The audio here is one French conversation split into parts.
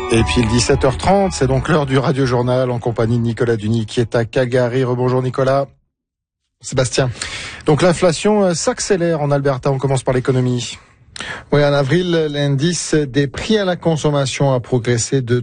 Et puis le 17h30, c'est donc l'heure du Radio Journal en compagnie de Nicolas Duny qui est à Calgary. Rebonjour Nicolas. Sébastien. Donc l'inflation s'accélère en Alberta. On commence par l'économie. Oui, en avril, l'indice des prix à la consommation a progressé de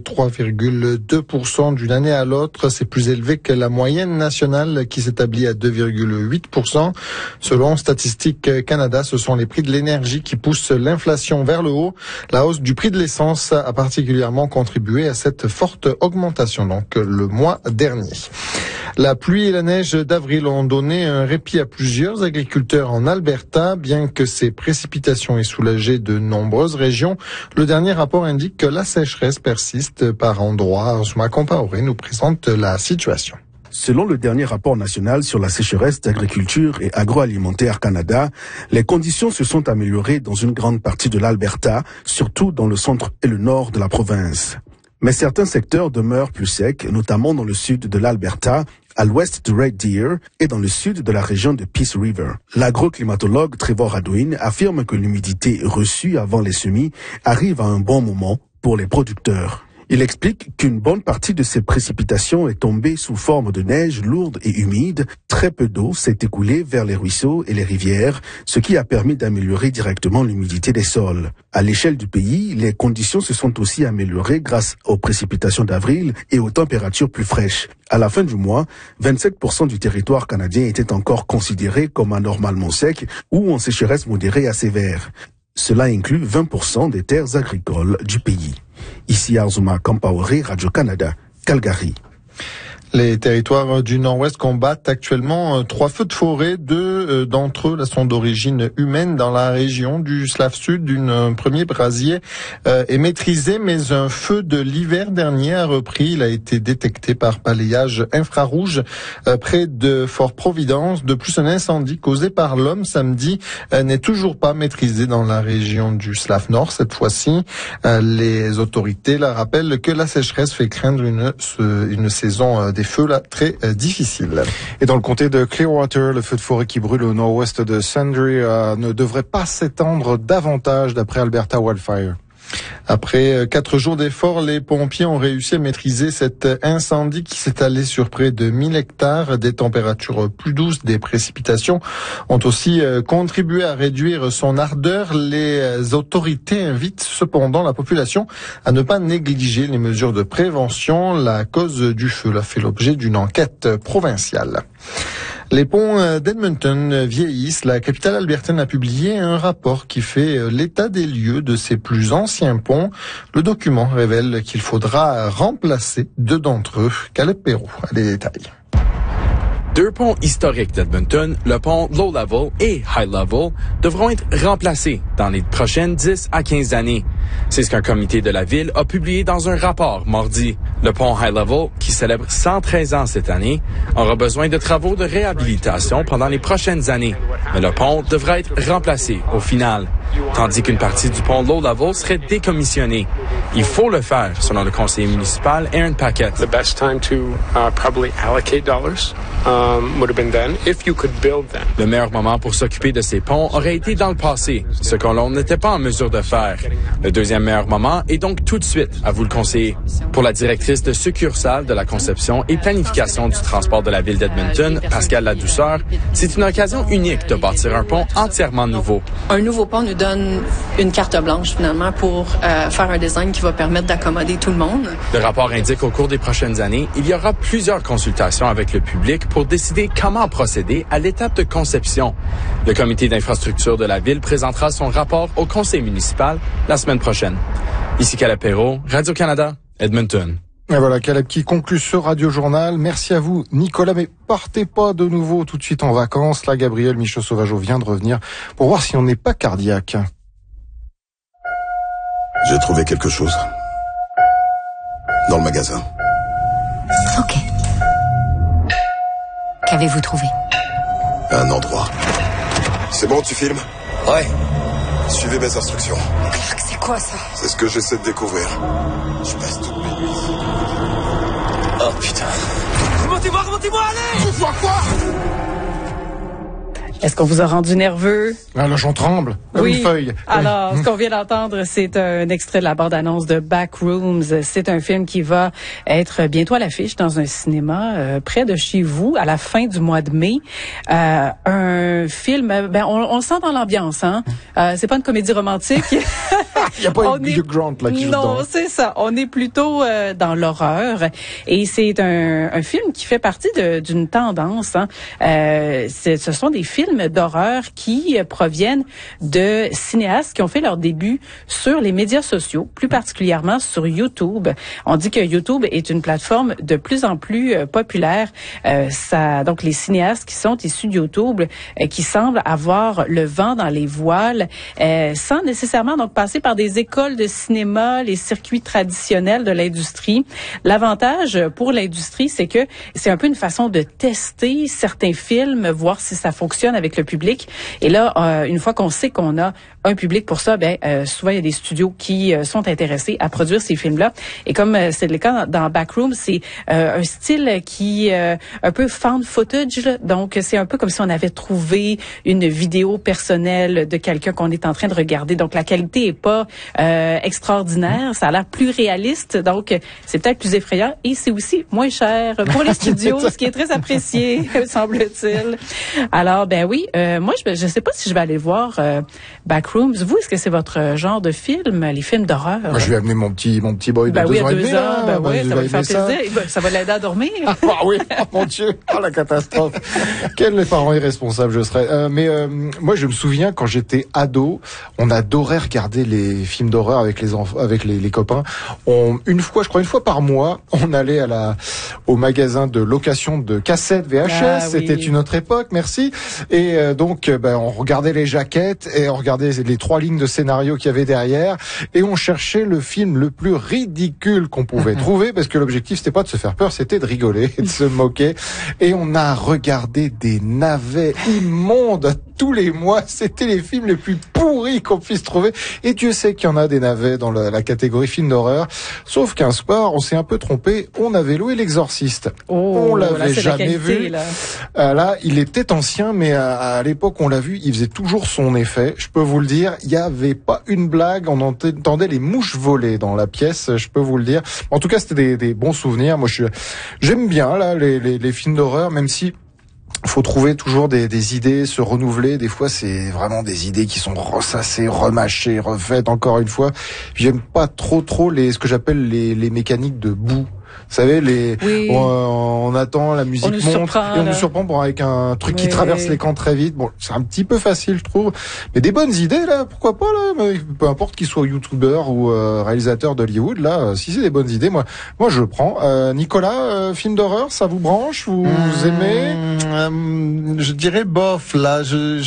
3,2% d'une année à l'autre. C'est plus élevé que la moyenne nationale qui s'établit à 2,8%. Selon Statistique Canada, ce sont les prix de l'énergie qui poussent l'inflation vers le haut. La hausse du prix de l'essence a particulièrement contribué à cette forte augmentation, donc le mois dernier. La pluie et la neige d'avril ont donné un répit à plusieurs agriculteurs en Alberta, bien que ces précipitations aient soulagé de nombreuses régions. Le dernier rapport indique que la sécheresse persiste par endroits. Arzuma Compaoré nous présente la situation. Selon le dernier rapport national sur la sécheresse d'agriculture et agroalimentaire Canada, les conditions se sont améliorées dans une grande partie de l'Alberta, surtout dans le centre et le nord de la province. Mais certains secteurs demeurent plus secs, notamment dans le sud de l'Alberta, à l'ouest de Red Deer et dans le sud de la région de Peace River. L'agroclimatologue Trevor Hadwin affirme que l'humidité reçue avant les semis arrive à un bon moment pour les producteurs. Il explique qu'une bonne partie de ces précipitations est tombée sous forme de neige lourde et humide. Très peu d'eau s'est écoulée vers les ruisseaux et les rivières, ce qui a permis d'améliorer directement l'humidité des sols. À l'échelle du pays, les conditions se sont aussi améliorées grâce aux précipitations d'avril et aux températures plus fraîches. À la fin du mois, 27% du territoire canadien était encore considéré comme anormalement sec ou en sécheresse modérée à sévère. Cela inclut 20% des terres agricoles du pays. Ici Arzuma Compaoré, Radio-Canada, Calgary. Les territoires du Nord-Ouest combattent actuellement 3 feux de forêt. 2 d'entre eux sont d'origine humaine dans la région du Slave Sud. Un premier brasier est maîtrisé, mais un feu de l'hiver dernier a repris. Il a été détecté par balayage infrarouge près de Fort-Providence. De plus, un incendie causé par l'homme samedi n'est toujours pas maîtrisé dans la région du Slave Nord. Cette fois-ci, les autorités la rappellent que la sécheresse fait craindre une saison des feux là très difficiles. Et dans le comté de Clearwater, le feu de forêt qui brûle au nord-ouest de Sundre ne devrait pas s'étendre davantage d'après Alberta Wildfire. Après 4 jours d'efforts, les pompiers ont réussi à maîtriser cet incendie qui s'étalait sur près de 1000 hectares. Des températures plus douces, des précipitations ont aussi contribué à réduire son ardeur. Les autorités invitent cependant la population à ne pas négliger les mesures de prévention. La cause du feu a fait l'objet d'une enquête provinciale. Les ponts d'Edmonton vieillissent. La capitale albertaine a publié un rapport qui fait l'état des lieux de ses plus anciens ponts. Le document révèle qu'il faudra remplacer 2 d'entre eux. Caleb Perrault a les détails. 2 ponts historiques d'Edmonton, le pont Low Level et High Level, devront être remplacés dans les prochaines 10 à 15 années. C'est ce qu'un comité de la ville a publié dans un rapport mardi. Le pont High Level, qui célèbre 113 ans cette année, aura besoin de travaux de réhabilitation pendant les prochaines années. Mais le pont devra être remplacé au final, tandis qu'une partie du pont Low Level serait décommissionnée. Il faut le faire, selon le conseiller municipal Aaron Paquette. The best time to probably allocate dollars would have been then, if you could build them. Le meilleur moment pour s'occuper de ces ponts aurait été dans le passé, ce que l'on n'était pas en mesure de faire. Le deuxième meilleur moment est donc tout de suite, à vous le conseiller. Pour la directrice de succursale de la conception et planification du transport de la ville d'Edmonton, Pascal Ladouceur, c'est une occasion unique de bâtir un pont entièrement nouveau. Un nouveau pont nous donne une carte blanche, finalement, pour faire un design qui va permettre d'accommoder tout le monde. Le rapport indique qu'au cours des prochaines années, il y aura plusieurs consultations avec le public pour décider comment procéder à l'étape de conception. Le comité d'infrastructure de la ville présentera son rapport au conseil municipal la semaine prochaine. Ici Caleb Perrault, Radio-Canada, Edmonton. Et voilà, Caleb qui conclut ce radio-journal. Merci à vous, Nicolas, mais partez pas de nouveau tout de suite en vacances. Là, Gabriel Michaud-Sauvageau vient de revenir pour voir si on n'est pas cardiaque. J'ai trouvé quelque chose. Dans le magasin. Ok. Qu'avez-vous trouvé? Un endroit. C'est bon, tu filmes? Ouais. Suivez mes instructions. C'est quoi ça? C'est ce que j'essaie de découvrir. Je passe toutes mes nuits. Oh putain. Remontez-moi, allez! Tu vois quoi? Est-ce qu'on vous a rendu nerveux? Ah, là, j'en tremble, comme oui. une feuille. Alors, ce qu'on vient d'entendre, c'est un extrait de la bande-annonce de Backrooms. C'est un film qui va être bientôt à l'affiche dans un cinéma près de chez vous à la fin du mois de mai. Un film, on le sent dans l'ambiance, hein. C'est pas une comédie romantique. Il n'y a pas une Hugh Grant là qui joue dedans. Non, c'est ça. On est plutôt dans l'horreur. Et c'est un film qui fait partie d'une tendance. Hein. Ce sont des films d'horreur qui proviennent de cinéastes qui ont fait leur début sur les médias sociaux, plus particulièrement sur YouTube. On dit que YouTube est une plateforme de plus en plus populaire. Donc les cinéastes qui sont issus de YouTube, qui semblent avoir le vent dans les voiles, sans nécessairement donc passer par des écoles de cinéma, les circuits traditionnels de l'industrie. L'avantage pour l'industrie, c'est que c'est un peu une façon de tester certains films, voir si ça fonctionne avec le public. Et là, une fois qu'on sait qu'on a un public pour ça, souvent il y a des studios qui sont intéressés à produire ces films-là. Et comme c'est le cas dans Backrooms, c'est un style qui un peu found footage. Là. Donc c'est un peu comme si on avait trouvé une vidéo personnelle de quelqu'un qu'on est en train de regarder. Donc la qualité est pas extraordinaire, ça a l'air plus réaliste. Donc c'est peut-être plus effrayant et c'est aussi moins cher pour les studios, ce qui est très apprécié, semble-t-il. Alors oui, moi je sais pas si je vais aller voir Backrooms. Vous, est-ce que c'est votre genre de film, les films d'horreur? Moi, je vais amener mon petit boy de 2 ans et demi. Oui, ça va lui faire plaisir. Ça va l'aider à dormir. Ah oui, oh mon Dieu, oh la catastrophe. Quels parents irresponsables je serais. Moi, je me souviens quand j'étais ado, on adorait regarder les films d'horreur avec les enfants, avec les copains. Une fois par mois, on allait au magasin de location de cassettes VHS. C'était une autre époque, merci. Et donc, on regardait les jaquettes et on regardait les 3 lignes de scénario qu'il y avait derrière et on cherchait le film le plus ridicule qu'on pouvait trouver parce que l'objectif c'était pas de se faire peur, c'était de rigoler et de se moquer. Et on a regardé des navets immondes tous les mois. C'était les films les plus pourris qu'on puisse trouver. Et Dieu sait qu'il y en a des navets dans la catégorie film d'horreur. Sauf qu'un soir, on s'est un peu trompé. On avait loué L'Exorciste. On l'avait jamais vu. Là, il était ancien, mais à l'époque, on l'a vu. Il faisait toujours son effet. Je peux vous le dire. Il y avait pas une blague. On entendait les mouches voler dans la pièce. Je peux vous le dire. En tout cas, c'était des bons souvenirs. Moi, j'aime bien là les films d'horreur, même si faut trouver toujours des idées, se renouveler. Des fois, c'est vraiment des idées qui sont ressassées, remâchées, refaites encore une fois. J'aime pas trop ce que j'appelle les mécaniques de boue. Vous savez, on attend, la musique monte, et on nous surprend avec un truc qui traverse l'écran très vite. Bon, c'est un petit peu facile, je trouve. Mais des bonnes idées, là, pourquoi pas, là, peu importe qu'il soit youtubeur ou réalisateur d'Hollywood, là, si c'est des bonnes idées, moi je le prends. Nicolas, film d'horreur, ça vous branche? Vous aimez? Je dirais bof, là.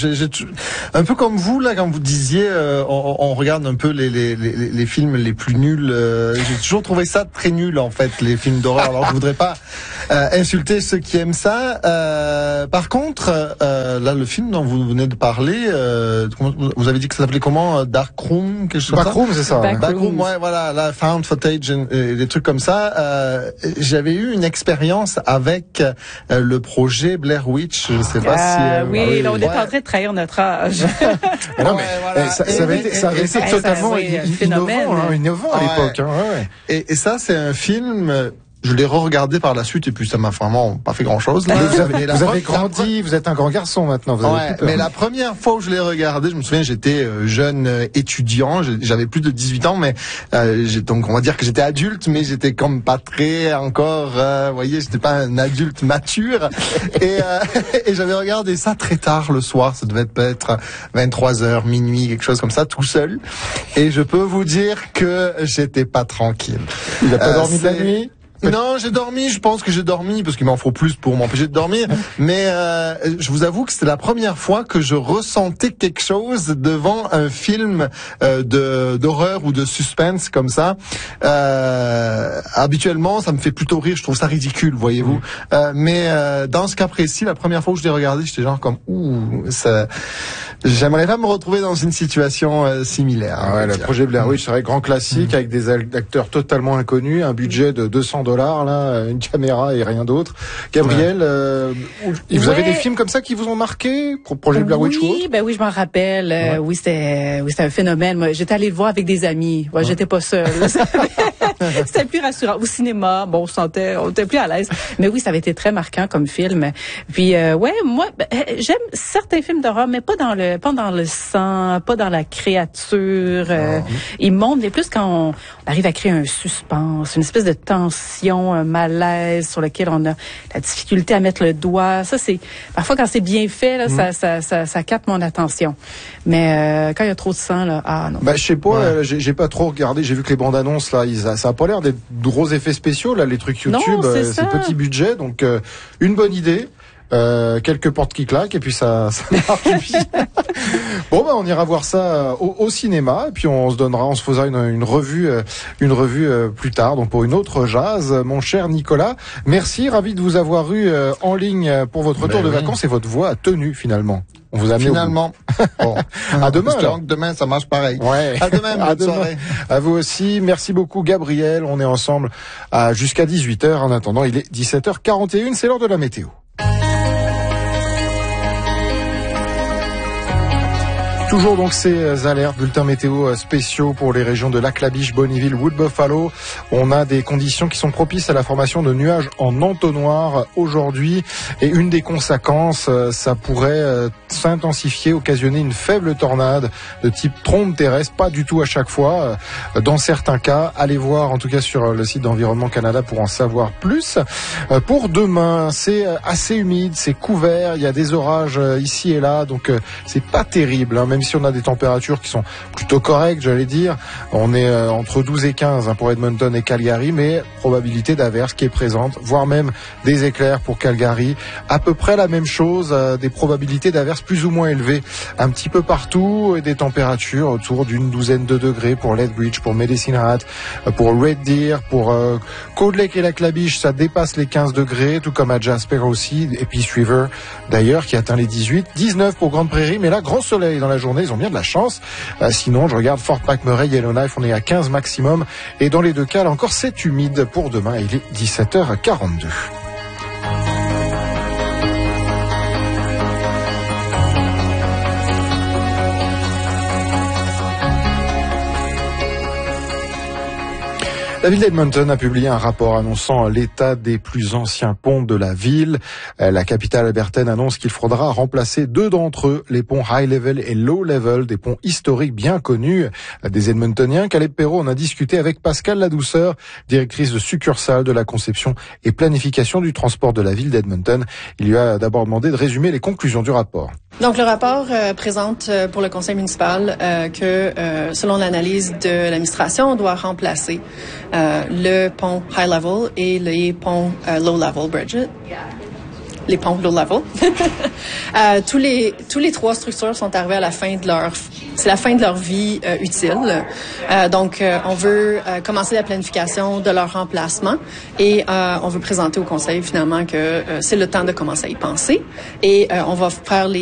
Un peu comme vous, là, quand vous disiez, on regarde un peu les films les plus nuls. J'ai toujours trouvé ça très nul, en fait, les films d'horreur. Alors je voudrais pas insulter ceux qui aiment ça. Par contre, là le film dont vous venez de parler, vous avez dit que ça s'appelait comment? Darkroom, quelque chose comme ça? Backroom, c'est ça. Backroom, ouais, voilà, la found footage et des trucs comme ça. J'avais eu une expérience avec le projet Blair Witch. Je sais pas si. Là, on est en train de trahir notre âge. Non, mais ça avait été totalement innovant à l'époque. Hein, Et ça, c'est un film. Je l'ai re-regardé par la suite et puis ça m'a vraiment pas fait grand-chose. Là. Vous avez grandi, vous êtes un grand garçon maintenant. Vous avez plus peur. Mais la première fois où je l'ai regardé, je me souviens, j'étais jeune étudiant, j'avais plus de 18 ans, mais donc on va dire que j'étais adulte, mais j'étais comme pas très encore, vous voyez, j'étais pas un adulte mature. Et j'avais regardé ça très tard le soir, ça devait être 23h, minuit, quelque chose comme ça, tout seul. Et je peux vous dire que j'étais pas tranquille. Il a pas dormi de la nuit? Non, j'ai dormi, je pense que j'ai dormi, parce qu'il m'en faut plus pour m'empêcher de dormir, mais je vous avoue que c'était la première fois que je ressentais quelque chose devant un film d'horreur ou de suspense comme ça. Habituellement, ça me fait plutôt rire, je trouve ça ridicule, voyez-vous. Mais dans ce cas précis, la première fois que je l'ai regardé, j'étais genre comme, ça... J'aimerais pas me retrouver dans une situation similaire. Ah ouais, le projet Blair Witch serait grand classique avec des acteurs totalement inconnus, un budget de $200 là, une caméra et rien d'autre. Gabriel, vous avez des films comme ça qui vous ont marqué pour projet Blair Witch ou autre? Oui, je m'en rappelle. Oui, c'était un phénomène. Moi, j'étais allée le voir avec des amis. Ouais, j'étais pas seule. C'était plus rassurant. Au cinéma, on était plus à l'aise. Mais oui, ça avait été très marquant comme film. Puis moi, j'aime certains films d'horreur, mais pas dans le sang, pas dans la créature. Ils montrent, mais plus quand on arrive à créer un suspense, une espèce de tension, un malaise sur lequel on a la difficulté à mettre le doigt. Ça, c'est parfois quand c'est bien fait, là, ça capte mon attention. Mais quand il y a trop de sang, là, non. Je sais pas, j'ai pas trop regardé. J'ai vu que les bandes annonces là, ça a pas l'air d'être gros effets spéciaux là, les trucs YouTube, c'est petit budget, donc une bonne idée. Quelques portes qui claquent et puis ça marche. Bon on ira voir ça au cinéma et puis on se faisera une revue plus tard, donc pour une autre jazz. Mon cher Nicolas, merci, ravi de vous avoir eu en ligne pour votre retour de vacances et votre voix a tenu finalement. On vous a mis finalement. Bon. À demain. Alors. Demain, ça marche pareil. Ouais. À demain, bonne soirée. À vous aussi. Merci beaucoup, Gabriel. On est ensemble jusqu'à 18h. En attendant, il est 17h41. C'est l'heure de la météo. Toujours donc ces alertes, bulletins météo spéciaux pour les régions de Lac-la-Biche, Bonnyville, Wood-Buffalo. On a des conditions qui sont propices à la formation de nuages en entonnoir aujourd'hui. Et une des conséquences, ça pourrait s'intensifier, occasionner une faible tornade de type trombe terrestre, pas du tout à chaque fois. Dans certains cas, allez voir en tout cas sur le site d'Environnement Canada pour en savoir plus. Pour demain, c'est assez humide, c'est couvert, il y a des orages ici et là, donc c'est pas terrible, hein, même si on a des températures qui sont plutôt correctes, j'allais dire. On est entre 12 et 15 pour Edmonton et Calgary, mais probabilité d'averse qui est présente, voire même des éclairs pour Calgary. À peu près la même chose, des probabilités d'averse plus ou moins élevées un petit peu partout et des températures autour d'une douzaine de degrés pour Lethbridge, pour Medicine Hat, pour Red Deer, pour Cold Lake et Lac-la-Biche, ça dépasse les 15 degrés, tout comme à Jasper aussi, et Peace River d'ailleurs qui atteint les 18, 19 pour Grande Prairie, mais là grand soleil dans la journée, ils ont bien de la chance. Sinon, je regarde Fort McMurray, Yellowknife, on est à 15 maximum. Et dans les deux cas, là encore, c'est humide pour demain. Il est 17h42. La ville d'Edmonton a publié un rapport annonçant l'état des plus anciens ponts de la ville. La capitale albertaine annonce qu'il faudra remplacer 2 d'entre eux, les ponts High Level et Low Level, des ponts historiques bien connus des Edmontoniens. Caleb Perrault en a discuté avec Pascal Ladouceur, directrice de succursale de la conception et planification du transport de la ville d'Edmonton. Il lui a d'abord demandé de résumer les conclusions du rapport. Donc, le rapport présente pour le conseil municipal que, selon l'analyse de l'administration, on doit remplacer le pont High Level et les ponts Low Level Bridge. Les ponts Low Level. Tous les 3 structures sont arrivées à la fin de leur vie utile. Donc, on veut commencer la planification de leur remplacement et on veut présenter au conseil finalement que c'est le temps de commencer à y penser et on va faire les